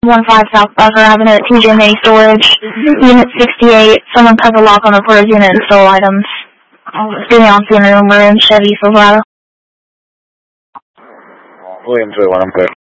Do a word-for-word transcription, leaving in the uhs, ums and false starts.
one five South Buffer Avenue at T J Mini Storage. Unit sixty-eight. Someone cut the lock on the porter's unit and stole items. Give me on scene room. We're in Chevy Silverado. William three one, I'm clear.